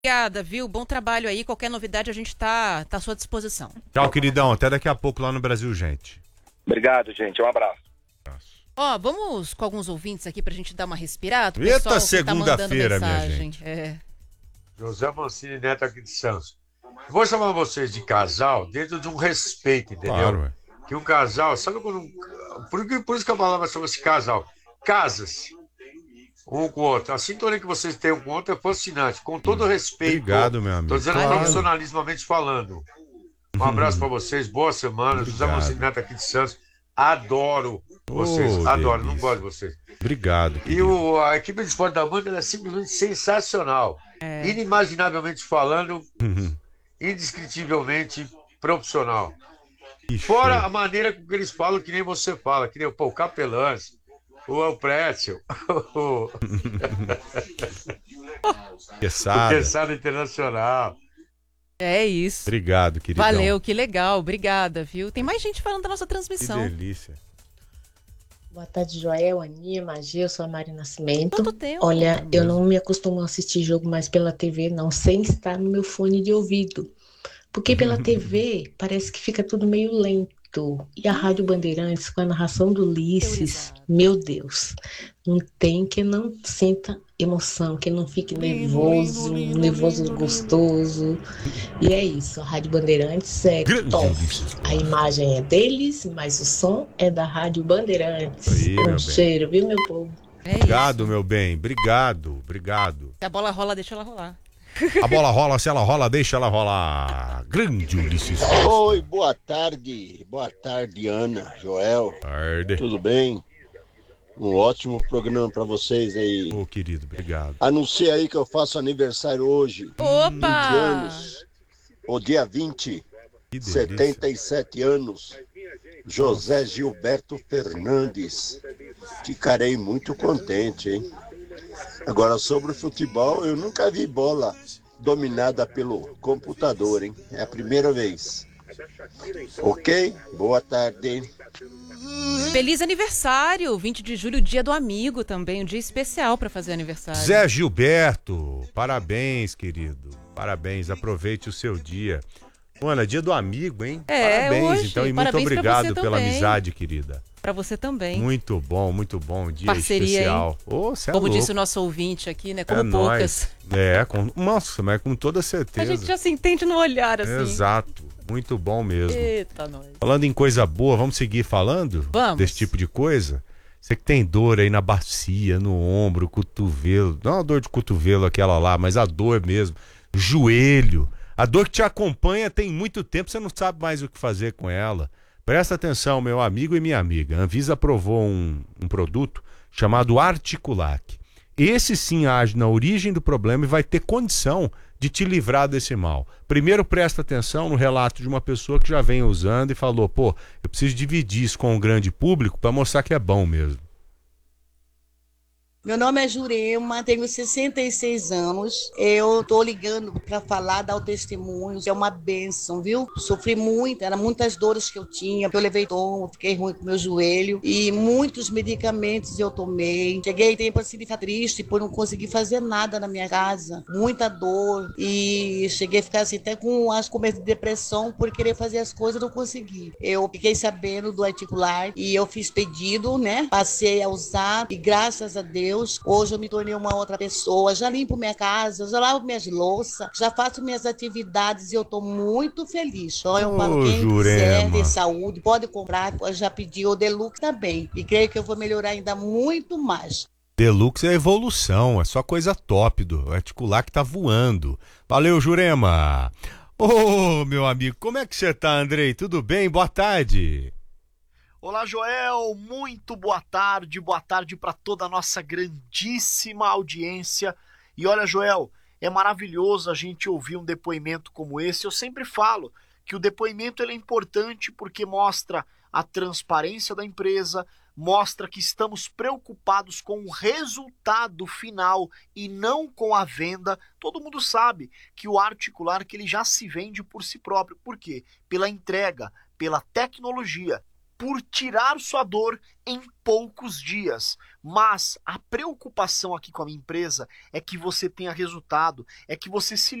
Obrigada, viu? Bom trabalho aí. Qualquer novidade a gente tá à sua disposição. Tchau, queridão. Até daqui a pouco lá no Brasil, gente. Obrigado, gente. Um abraço. Ó, vamos com alguns ouvintes aqui pra gente dar uma respirada. O Eita, pessoal que tá mandando segunda-feira, minha mensagem. gente. José Mancini Neto aqui de Santos. Vou chamar vocês de casal dentro de um respeito, entendeu? Claro, Que um casal, sabe quando... Por isso que a palavra chama-se casal. Casa-se um com o outro. A sintonia que vocês têm um com o outro é fascinante, com todo respeito. Obrigado, meu amigo. Estou dizendo Claro. profissionalismamente falando. Um abraço para vocês, boa semana. José Obrigado. Mancini Neto aqui de Santos. Adoro vocês, Oh, adoro, não delícia. gosto de vocês. Obrigado. E a equipe de esporte da Band ela é simplesmente sensacional. Inimaginavelmente falando, indescritivelmente profissional. Fora a maneira com que eles falam, que nem você fala, que nem o Capelãs, o Pretzel, o Quesada. Quesada Internacional. É isso. Obrigado, queridão. Valeu, que legal. Obrigada, viu? Tem mais gente falando da nossa Que transmissão. delícia. Boa tarde, Joel, Aninha, Magia, eu sou a Mari Nascimento. Quanto tempo? Olha, eu não me acostumo a assistir jogo mais pela TV, não, sem estar no meu fone de ouvido. Porque pela TV parece que fica tudo meio lento. E a Rádio Bandeirantes, com a narração do Ulisses, meu Deus, não tem quem não sinta emoção, quem não fique nervoso, nervoso gostoso. E é isso, a Rádio Bandeirantes é top. A imagem é deles, mas o som é da Rádio Bandeirantes. Aí, meu bem. Um cheiro, viu, meu povo? É Obrigado, meu bem. Obrigado. Se a bola rola, deixa ela rolar. A bola rola, se ela rola, deixa ela rolar. Grande Ulisses. Oi, boa tarde. Boa tarde, Ana, Joel. Tarde. Tudo bem? Um ótimo programa pra vocês aí. Ô, querido, obrigado. Anuncia aí que eu faço aniversário hoje. 20 Opa! anos. O dia 20, Que delícia. 77 anos. José Gilberto Fernandes. Ficarei muito contente, hein? Agora, sobre o futebol, eu nunca vi bola dominada pelo computador, hein? É a primeira vez. Ok? Boa tarde. Feliz aniversário! 20 de julho, dia do amigo também. Um dia especial pra fazer aniversário. Zé Gilberto, parabéns, querido. Parabéns, aproveite o seu dia. Ana, dia do amigo, hein? É, parabéns, hoje. então, e muito Parabéns pra obrigado você pela também. amizade, querida. Pra você também. Muito bom, dia Parceria, especial. Ô, cê é Como louco. disse o nosso ouvinte aqui, né? É Como poucas. nóis. Nossa, mas com toda A certeza. gente já se entende no olhar, assim. Exato, muito bom mesmo. Eita, nós. Falando em coisa boa, vamos seguir falando Vamos. desse tipo de coisa? Você que tem dor aí na bacia, no ombro, cotovelo, não a dor de cotovelo aquela lá, mas a dor mesmo, joelho, a dor que te acompanha tem muito tempo, você não sabe mais o que fazer com ela. Presta atenção, meu amigo e minha amiga, a Anvisa aprovou um produto chamado Articulac. Esse sim age na origem do problema e vai ter condição de te livrar desse mal. Primeiro, presta atenção no relato de uma pessoa que já vem usando e falou, pô, eu preciso dividir isso com o grande público para mostrar que é bom mesmo. Meu nome é Jurema, tenho 66 anos. Eu tô ligando para falar, dar o testemunho. É uma bênção, viu? Sofri muito, eram muitas dores que eu tinha. Eu levei tom, fiquei ruim com meu joelho. E muitos medicamentos eu tomei. Cheguei tempo assim de ficar triste por não conseguir fazer nada na minha casa. Muita dor. E cheguei a ficar assim até com as começo de depressão por querer fazer as coisas e não consegui. Eu fiquei sabendo do articular e eu fiz pedido, né? Passei a usar e graças a Deus, hoje eu me tornei uma outra pessoa, já limpo minha casa, já lavo minhas louças, já faço minhas atividades e eu tô muito feliz. Então eu falo, quem quiser ter saúde, pode comprar, eu já pedi o Deluxe também, e creio que eu vou melhorar ainda muito mais. Deluxe é evolução, é só coisa top do articular que tá voando. Valeu, Jurema! Ô, meu amigo, como é que você tá, Andrei? Tudo bem? Boa tarde! Olá, Joel, muito boa tarde para toda a nossa grandíssima audiência. E olha, Joel, é maravilhoso a gente ouvir um depoimento como esse. Eu sempre falo que o depoimento ele é importante porque mostra a transparência da empresa, mostra que estamos preocupados com o resultado final e não com a venda. Todo mundo sabe que o articular que ele já se vende por si próprio. Por quê? Pela entrega, pela tecnologia. por tirar sua dor em poucos dias. Mas a preocupação aqui com a minha empresa é que você tenha resultado, é que você se